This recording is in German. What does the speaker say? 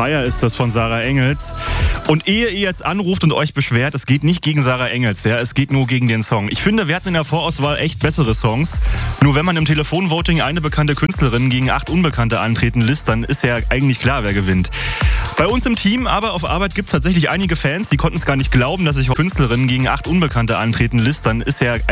Fire ist das von Sarah Engels. Und ehe ihr jetzt anruft und euch beschwert, es geht nicht gegen Sarah Engels, ja, es geht nur gegen den Song. Ich finde, wir hatten in der Vorauswahl echt bessere Songs. Nur wenn man im Telefonvoting eine bekannte Künstlerin gegen 8 Unbekannte antreten lässt, dann ist ja eigentlich klar, wer gewinnt. Bei uns im Team, aber auf Arbeit gibt es tatsächlich einige Fans, die konnten es gar nicht glauben, dass sich Künstlerin gegen 8 Unbekannte antreten lässt, dann ist ja